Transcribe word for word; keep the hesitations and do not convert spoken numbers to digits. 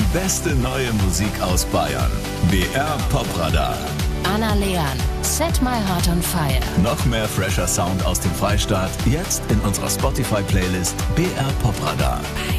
beste neue Musik aus Bayern. B R Popradar. Anna Leon, Set My Heart on Fire. Noch mehr fresher Sound aus dem Freistaat, jetzt in unserer Spotify-Playlist B R Popradar.